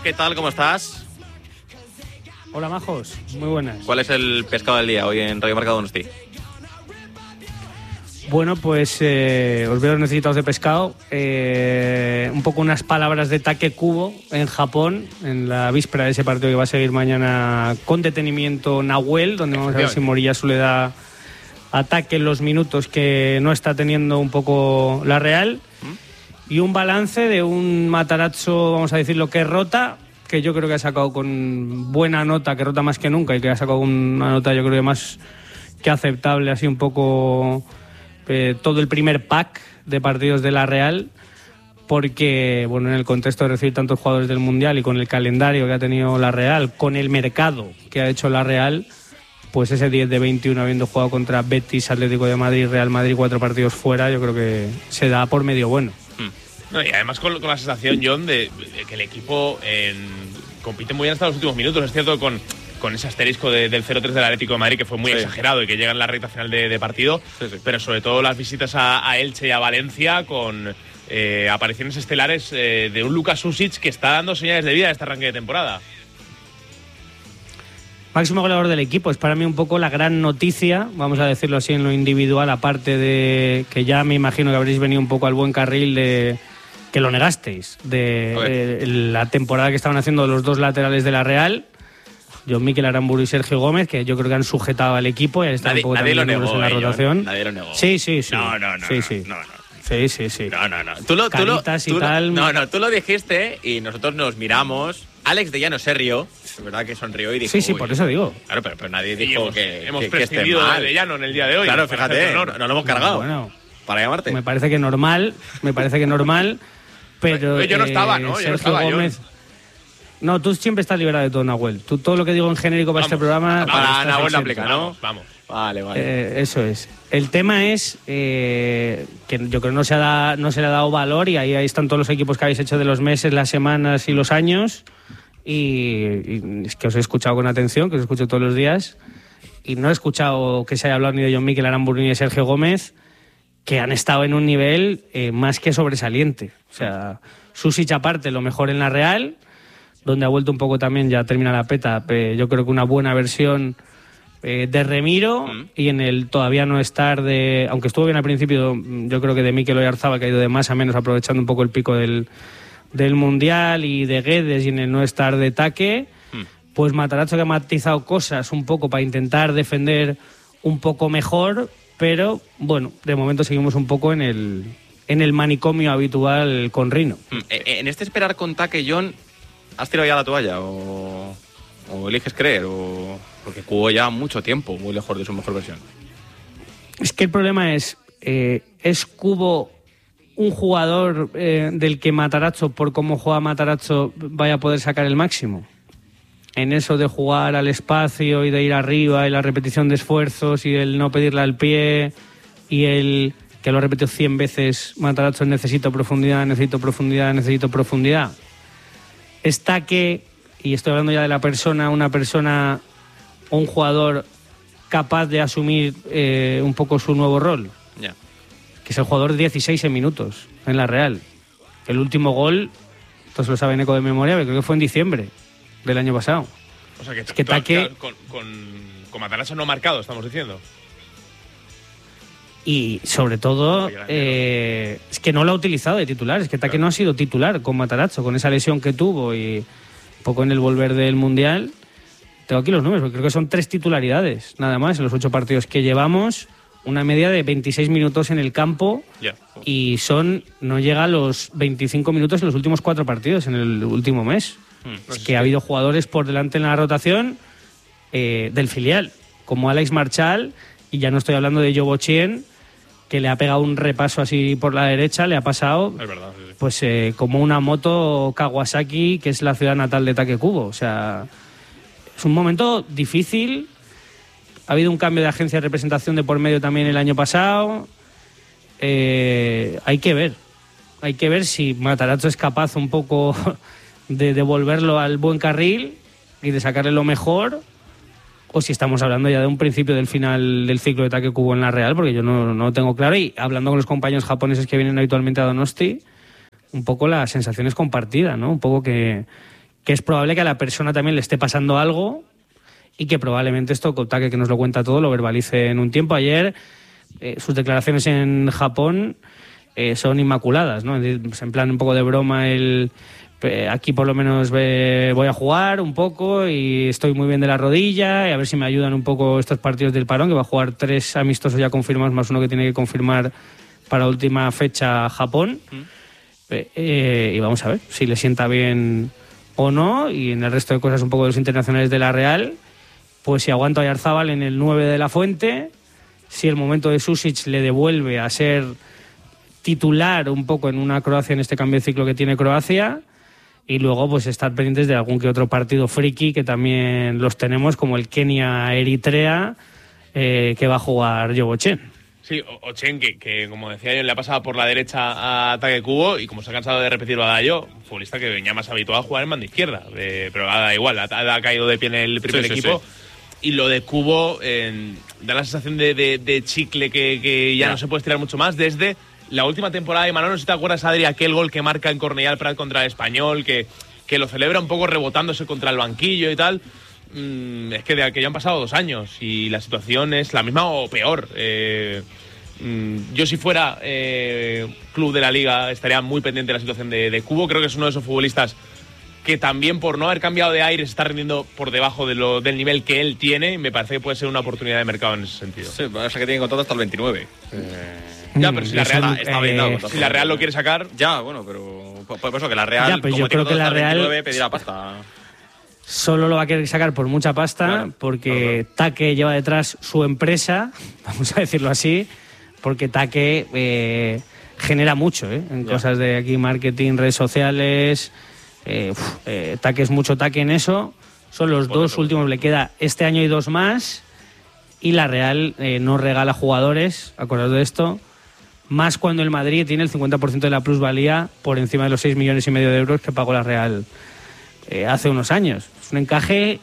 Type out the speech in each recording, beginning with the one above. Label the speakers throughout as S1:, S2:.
S1: ¿Qué tal? ¿Cómo estás?
S2: Hola, majos. Muy buenas.
S1: ¿Cuál es el pescado del día hoy en Radio Marca Donosti?
S2: Bueno, pues os veo necesitados de pescado. Un poco unas palabras de Takekubo en Japón, en la víspera de ese partido que va a seguir mañana con detenimiento Nahuel, donde vamos a ver si Moriyasu le da ataque en los minutos que no está teniendo un poco la Real. Y un balance de un Matarazzo, vamos a decirlo, que rota, que yo creo que ha sacado con buena nota, que rota más que nunca, y que ha sacado una nota yo creo que más que aceptable, así un poco todo el primer pack de partidos de la Real, porque bueno, en el contexto de recibir tantos jugadores del Mundial y con el calendario que ha tenido la Real, con el mercado que ha hecho la Real, pues ese 10 de 21 habiendo jugado contra Betis, Atlético de Madrid, Real Madrid, 4 partidos fuera, yo creo que se da por medio bueno.
S3: No, y además con la sensación, John, de que el equipo compite muy bien hasta los últimos minutos. Es cierto, con ese asterisco del 0-3 del Atlético de Madrid, que fue muy exagerado y que llega en la recta final de partido, pero sobre todo las visitas a Elche y a Valencia con apariciones estelares de un Luka Susic que está dando señales de vida en este arranque de temporada.
S2: Máximo goleador del equipo, es para mí un poco la gran noticia, vamos a decirlo así en lo individual, aparte de que ya me imagino que habréis venido un poco al buen carril de que lo negasteis, de la temporada que estaban haciendo los dos laterales de la Real, John Mikel Aramburu y Sergio Gómez, que yo creo que han sujetado al equipo y están un poco
S1: nadie lo negó,
S2: en la rotación.
S1: Nadie lo negó.
S2: Sí.
S1: No.
S2: Sí.
S1: No. Tú lo dijiste y nosotros nos miramos. Alex de Llano se rió, es verdad que sonrió y dijo...
S2: Sí, por eso digo.
S1: Claro, pero nadie dijo que
S3: hemos
S1: esté
S3: prescindido
S1: mal.
S3: de Llano en el día de hoy.
S1: Claro, fíjate, no lo hemos cargado.
S2: Bueno,
S1: para llamarte.
S2: Me parece que normal, pero...
S3: Yo no estaba, ¿no?
S2: Sergio Gómez... No, tú siempre estás liberado de todo, Nahuel. Tú todo lo que digo en genérico para este programa...
S1: Para Nahuel lo aplica, ¿no?
S3: Vamos.
S1: Vale.
S2: Eso es. El tema es que yo creo que no se le ha dado valor y ahí están todos los equipos que habéis hecho de los meses, las semanas y los años y es que os he escuchado con atención, que os escucho todos los días y no he escuchado que se haya hablado ni de John Mikel Aramburu ni de Sergio Gómez, que han estado en un nivel más que sobresaliente. O sea, Susic aparte, lo mejor en la Real, donde ha vuelto un poco también, ya termina la peta, yo creo que una buena versión de Remiro y en el todavía no estar de... Aunque estuvo bien al principio, yo creo que de Mikel Oyarzabal, que ha ido de más a menos aprovechando un poco el pico del Mundial, y de Guedes y en el no estar de Taque, pues Matarazzo, que ha matizado cosas un poco para intentar defender un poco mejor, pero bueno, de momento seguimos un poco en el manicomio habitual con Rino.
S1: En este esperar con Taque, John, ¿has tirado ya la toalla o eliges creer? Porque jugó ya mucho tiempo muy lejos de su mejor versión.
S2: Es que el problema es Cubo un jugador del que Matarazzo, por cómo juega Matarazzo, vaya a poder sacar el máximo. En eso de jugar al espacio y de ir arriba y la repetición de esfuerzos y el no pedirle al pie y el que lo ha repetido 100 veces Matarazzo, necesito profundidad. Está que, y estoy hablando ya de una persona o un jugador capaz de asumir un poco su nuevo rol.
S1: Yeah.
S2: Que es el jugador de 16 en minutos en la Real. El último gol, todos lo saben eco de memoria, pero creo que fue en diciembre del año pasado.
S3: O sea que,
S2: es que Taque...
S3: con Matarazzo no marcado, estamos diciendo.
S2: Y sobre todo, es que no lo ha utilizado de titular. Es que Taque no ha sido titular con Matarazzo, con esa lesión que tuvo y un poco en el volver del Mundial. Tengo aquí los números, porque creo que son 3 titularidades, nada más, en los 8 partidos que llevamos. Una media de 26 minutos en el campo y no llega a los 25 minutos en los últimos 4 partidos en el último mes. Es que ha habido jugadores por delante en la rotación del filial, como Alex Marchal, y ya no estoy hablando de Yobo Chien, que le ha pegado un repaso así por la derecha, le ha pasado pues como una moto Kawasaki, que es la ciudad natal de Takekubo. O sea, es un momento difícil. Ha habido un cambio de agencia de representación de por medio también el año pasado. Hay que ver si Matarazzo es capaz un poco de devolverlo al buen carril y de sacarle lo mejor, o si estamos hablando ya de un principio del final del ciclo de Takekubo en la Real, porque yo no lo tengo claro. Y hablando con los compañeros japoneses que vienen habitualmente a Donosti, un poco la sensación es compartida, ¿no? Un poco que que es probable que a la persona también le esté pasando algo y que probablemente esto, Kotake, que nos lo cuenta todo, lo verbalice en un tiempo. Ayer sus declaraciones en Japón son inmaculadas, ¿no? En plan un poco de broma, aquí por lo menos voy a jugar un poco y estoy muy bien de la rodilla y a ver si me ayudan un poco estos partidos del parón, que va a jugar 3 amistosos ya confirmados más uno que tiene que confirmar para última fecha Japón. Y vamos a ver si le sienta bien o no, y en el resto de cosas un poco de los internacionales de la Real, pues si aguanta Oyarzábal en el 9 de la Fuente, si el momento de Sušić le devuelve a ser titular un poco en una Croacia, en este cambio de ciclo que tiene Croacia, y luego pues estar pendientes de algún que otro partido friki, que también los tenemos, como el Kenia-Eritrea, que va a jugar Jovochen.
S3: Sí, Ochen, que como decía yo, le ha pasado por la derecha a Take Kubo, y como se ha cansado de repetirlo a Dayo, futbolista que venía más habituado a jugar en banda izquierda, pero da igual, ha caído de pie en el primer equipo. Sí. Y lo de Kubo da la sensación de chicle que ya no se puede estirar mucho más desde la última temporada de Manolo. No sé si te acuerdas, Adri, aquel gol que marca en Cornellà al Prat contra el Español, que lo celebra un poco rebotándose contra el banquillo y tal. Es que de aquello han pasado 2 años y la situación es la misma o peor. Yo, si fuera club de la Liga, estaría muy pendiente de la situación de Kubo. Creo que es uno de esos futbolistas que también, por no haber cambiado de aire, se está rindiendo por debajo del nivel que él tiene, y me parece que puede ser una oportunidad de mercado en ese sentido.
S1: Sí, parece que tiene contrato hasta el 29.
S3: Ya, pero si la Real
S1: está blindado,
S3: si la Real lo quiere sacar...
S1: Ya, bueno, pero por eso que la Real,
S2: ya, pues
S1: como
S2: yo creo que la Real
S1: 29, pedirá pasta.
S2: Solo lo va a querer sacar por mucha pasta, claro, porque claro. Take lleva detrás su empresa, vamos a decirlo así, porque Take genera mucho en cosas de aquí, marketing, redes sociales. Take es mucho Take en eso. Son los 2 últimos, le queda este año y 2 más. Y la Real no regala jugadores, acordaos de esto, más cuando el Madrid tiene el 50% de la plusvalía por encima de los 6,5 millones de euros que pagó la Real hace unos años. Es un encaje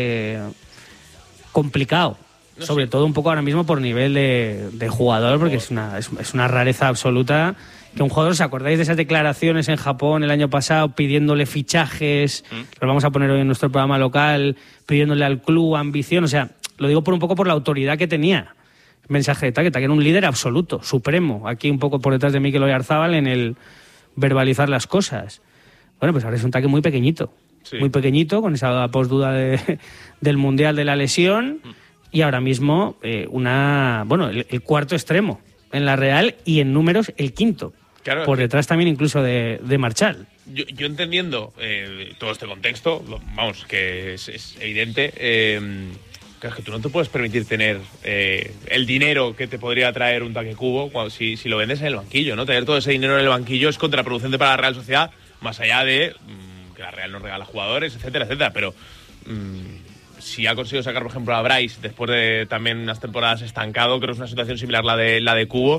S2: complicado, sobre todo un poco ahora mismo por nivel de jugador, porque es una rareza absoluta que un jugador, ¿os acordáis de esas declaraciones en Japón el año pasado pidiéndole fichajes? Los vamos a poner hoy en nuestro programa local, pidiéndole al club ambición. O sea, lo digo un poco por la autoridad que tenía. Mensaje de Take era un líder absoluto, supremo, aquí un poco por detrás de Mikel Oyarzábal en el verbalizar las cosas. Bueno, pues ahora es un Take muy pequeñito. Sí. Muy pequeñito, con esa posduda del Mundial de la lesión, y ahora mismo el cuarto extremo en la Real, y en números el quinto. Claro, por detrás también incluso de Marchal.
S3: Yo entendiendo todo este contexto, vamos, que es evidente, claro, es que tú no te puedes permitir tener el dinero que te podría traer un Take Kubo si lo vendes en el banquillo, ¿no? Tener todo ese dinero en el banquillo es contraproducente para la Real Sociedad, más allá de... que la Real no regala jugadores, etcétera, etcétera, pero si ha conseguido sacar, por ejemplo, a Bryce después de también unas temporadas estancado, creo que es una situación similar la de Kubo,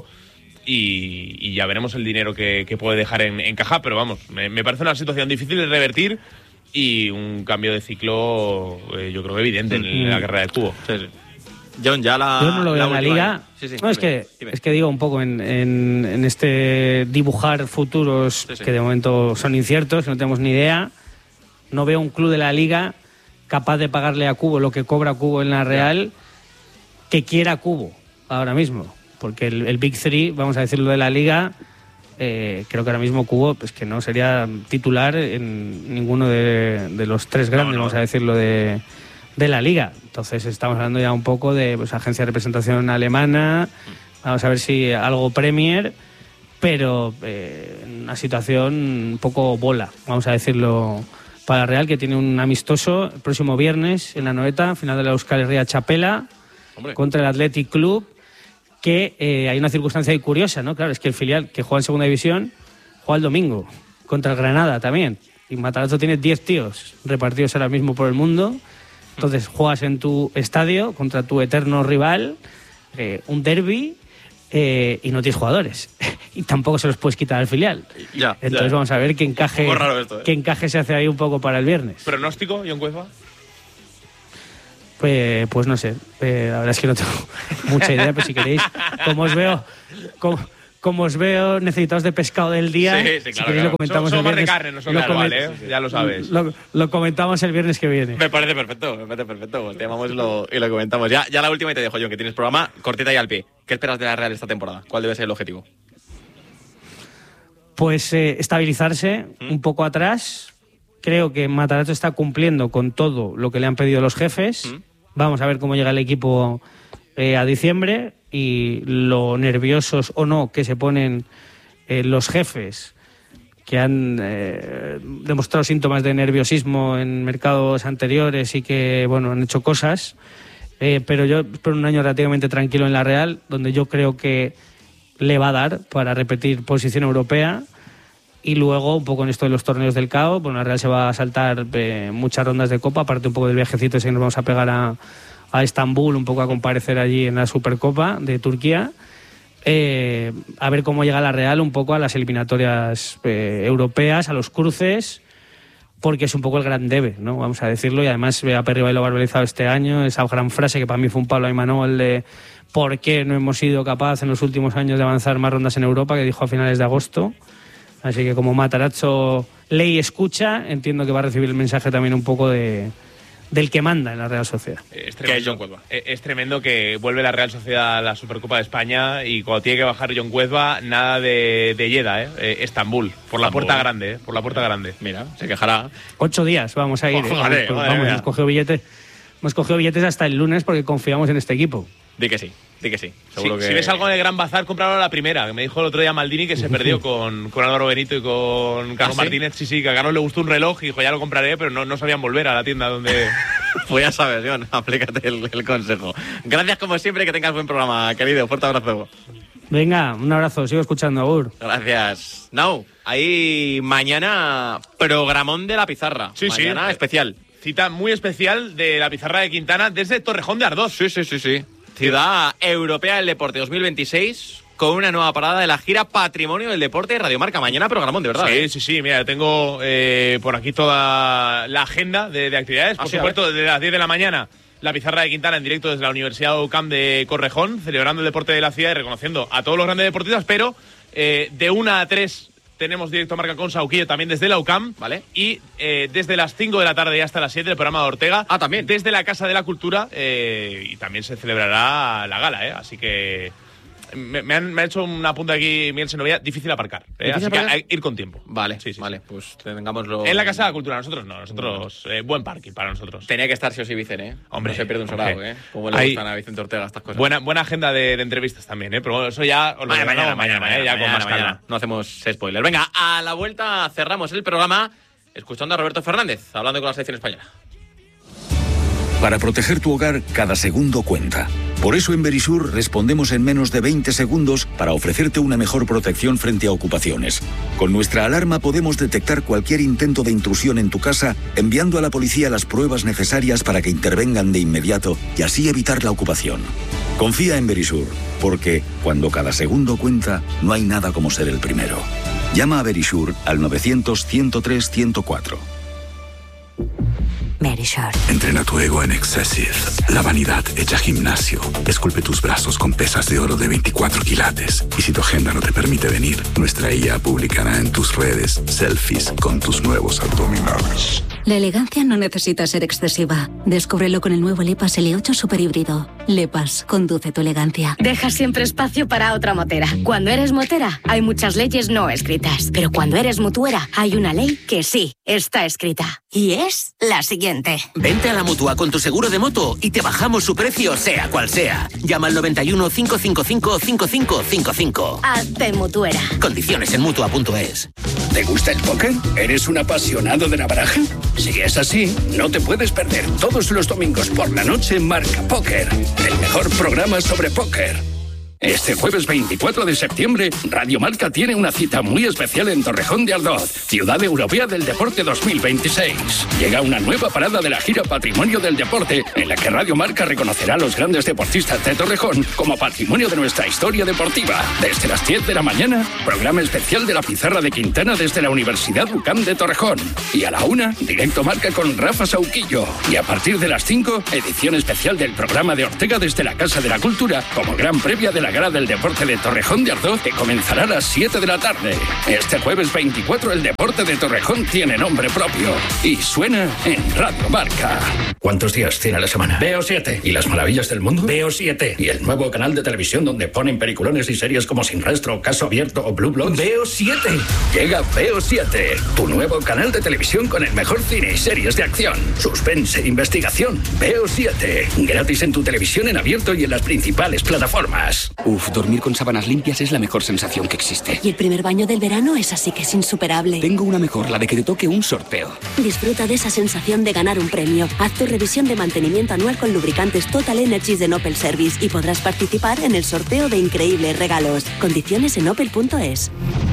S3: y ya veremos el dinero que puede dejar en caja, pero vamos, me parece una situación difícil de revertir y un cambio de ciclo yo creo evidente en la carrera de Kubo.
S1: Sí, sí. John, ya
S2: yo no lo veo en la Liga. Sí, no, dime. Es que digo un poco en este dibujar futuros que de momento son inciertos, que no tenemos ni idea. No veo un club de la Liga capaz de pagarle a Kubo lo que cobra Kubo en la Real, que quiera Kubo ahora mismo. Porque el Big Three, vamos a decirlo, de la Liga, creo que ahora mismo Kubo pues que no sería titular en ninguno de los 3 grandes, vamos a decirlo, de la Liga. Entonces estamos hablando ya un poco de agencia de representación alemana, vamos a ver si algo Premier, pero una situación un poco bola, vamos a decirlo, para Real, que tiene un amistoso el próximo viernes en la Noeta, final de la Euskal Herria Txapela, contra el Athletic Club, que hay una circunstancia ahí curiosa, ¿no? Claro, es que el filial que juega en segunda división juega el domingo contra el Granada también, y Matarazzo tiene 10 tíos repartidos ahora mismo por el mundo. Entonces juegas en tu estadio contra tu eterno rival, un derbi, y no tienes jugadores. Y tampoco se los puedes quitar al filial. Entonces vamos a ver qué encaje se hace ahí un poco para el viernes.
S3: ¿Pronóstico, Jon Cueva?
S2: Pues no sé. La verdad es que no tengo mucha idea, pero si queréis, como como os veo necesitados de pescado del día,
S3: sí,
S2: si queréis lo comentamos
S3: somos
S2: el viernes.
S3: más de carne, no somos de igual, ya lo sabes.
S2: Lo comentamos el viernes que viene.
S1: Me parece perfecto. Te llamamos y lo comentamos. Ya la última y te dejo, John, que tienes programa cortita y al pie. ¿Qué esperas de la Real esta temporada? ¿Cuál debe ser el objetivo?
S2: Pues estabilizarse un poco atrás. Creo que Matarazzo está cumpliendo con todo lo que le han pedido los jefes. Vamos a ver cómo llega el equipo a diciembre y lo nerviosos o no que se ponen los jefes, que han demostrado síntomas de nerviosismo en mercados anteriores y que bueno han hecho cosas. Pero yo espero un año relativamente tranquilo en la Real, donde yo creo que le va a dar para repetir posición europea. Y luego, un poco en esto de los torneos del CAO, bueno, la Real se va a saltar muchas rondas de Copa, aparte un poco del viajecito ese que nos vamos a pegar a Estambul, un poco a comparecer allí en la Supercopa de Turquía. A ver cómo llega la Real un poco a las eliminatorias europeas, a los cruces, porque es un poco el gran debe, ¿no? Vamos a decirlo, y además a Perry lo verbalizado este año, esa gran frase que para mí fue un palo a Imanol de por qué no hemos sido capaces en los últimos años de avanzar más rondas en Europa, que dijo a finales de agosto. Así que como Matarazzo lee y escucha, entiendo que va a recibir el mensaje también un poco del que manda en la Real Sociedad.
S3: Es tremendo que vuelve la Real Sociedad a la Supercopa de España y cuando tiene que bajar John Cuezba, nada de Lleida, Estambul, por la puerta grande, por la puerta grande.
S1: Mira, se quejará.
S2: 8 días vamos a ir. Hemos cogido billetes hasta el lunes porque confiamos en este equipo.
S1: Di que sí. Seguro que...
S3: Si ves algo de Gran Bazar, cómpralo a la primera. Que me dijo el otro día Maldini que se perdió con Álvaro Benito y con Carlos Martínez. Sí, que a Carlos le gustó un reloj y dijo, ya lo compraré, pero no sabían volver a la tienda donde...
S1: Pues ya sabes, John, aplícate el consejo. Gracias como siempre, que tengas buen programa, querido. Fuerte abrazo.
S2: Venga, un abrazo, sigo escuchando, Agur.
S1: Gracias. Now, ahí mañana programón de la pizarra. Mañana especial.
S3: Cita muy especial de la pizarra de Quintana desde Torrejón de Ardoz.
S1: Sí. Ciudad Europea del Deporte 2026, con una nueva parada de la gira Patrimonio del Deporte de Radio Marca. Mañana programón, de verdad.
S3: Sí. Mira, tengo por aquí toda la agenda de actividades. Por supuesto, desde las 10 de la mañana, la pizarra de Quintana en directo desde la Universidad UCAM de Correjón, celebrando el deporte de la ciudad y reconociendo a todos los grandes deportistas, pero de 1 a 3... tenemos directo Marca con Sauquillo también desde la UCAM, ¿vale? Y desde las 5 de la tarde y hasta las 7 el programa de Ortega.
S1: También.
S3: Desde la Casa de la Cultura y también se celebrará la gala, Así que me ha hecho una punta aquí Miguel Senovia, difícil aparcar, así que hay que ir con tiempo.
S1: Vale, vale, pues tengámoslo...
S3: En la Casa de la Cultura, nosotros no, buen parking para nosotros.
S1: Tenía que estar sí o sí Vicente,
S3: Hombre,
S1: no se pierde un sobrado, Como le gustan a Vicente Ortega estas cosas.
S3: Buena agenda de entrevistas también, Pero bueno, eso ya... Mañana, ya con más calma.
S1: No hacemos spoiler. Venga, a la vuelta cerramos el programa escuchando a Roberto Fernández, hablando con la selección española.
S4: Para proteger tu hogar, cada segundo cuenta. Por eso en Verisur respondemos en menos de 20 segundos para ofrecerte una mejor protección frente a ocupaciones. Con nuestra alarma podemos detectar cualquier intento de intrusión en tu casa, enviando a la policía las pruebas necesarias para que intervengan de inmediato y así evitar la ocupación. Confía en Verisur, porque cuando cada segundo cuenta, no hay nada como ser el primero. Llama a Verisur al 900-103-104.
S5: Verisur.
S6: Entrena tu ego en Excessive, la vanidad hecha gimnasio. Esculpe tus brazos con pesas de oro de 24 quilates. Y si tu agenda no te permite venir, nuestra IA publicará en tus redes selfies con tus nuevos abdominales.
S5: La elegancia no necesita ser excesiva. Descúbrelo con el nuevo Lepas L8 Super Híbrido. Lepas, conduce tu elegancia.
S7: Deja siempre espacio para otra motera. Cuando eres motera, hay muchas leyes no escritas. Pero cuando eres mutuera, hay una ley que sí está escrita. Y es la siguiente.
S8: Vente a la Mutua con tu seguro de moto y te bajamos su precio, sea cual sea. Llama al 91 555 5555.
S7: Hazte mutuera.
S8: Condiciones en Mutua.es.
S9: ¿Te gusta el póker? ¿Eres un apasionado de la baraja? Si es así, no te puedes perder todos los domingos por la noche Marca Póker, el mejor programa sobre póker. Este jueves 24 de septiembre, Radio Marca tiene una cita muy especial en Torrejón de Ardoz, Ciudad Europea del Deporte 2026. Llega una nueva parada de la gira Patrimonio del Deporte, en la que Radio Marca reconocerá a los grandes deportistas de Torrejón como patrimonio de nuestra historia deportiva. Desde las 10 de la mañana, programa especial de la pizarra de Quintana desde la Universidad UCAM de Torrejón. Y a la 1, directo Marca con Rafa Sauquillo. Y a partir de las 5, edición especial del programa de Ortega desde la Casa de la Cultura, como gran previa de la la gala del deporte de Torrejón de Ardoz, que comenzará a las 7 de la tarde. Este jueves 24 el deporte de Torrejón tiene nombre propio y suena en Radio Marca. ¿Cuántos días tiene la semana? Veo 7. ¿Y las maravillas del mundo? Veo 7. ¿Y el nuevo canal de televisión donde ponen peliculones y series como Sin Rastro, Caso Abierto o Blue Bloods? Veo 7. Llega Veo 7, tu nuevo canal de televisión con el mejor cine y series de acción, suspense, investigación. Veo 7. Gratis en tu televisión en abierto y en las principales plataformas.
S10: Uf, dormir con sábanas limpias es la mejor sensación que existe.
S11: Y el primer baño del verano es así que es insuperable.
S10: Tengo una mejor, la de que te toque un sorteo.
S11: Disfruta de esa sensación de ganar un premio. Haz tu revisión de mantenimiento anual con lubricantes Total Energies de Opel Service y podrás participar en el sorteo de increíbles regalos. Condiciones en opel.es.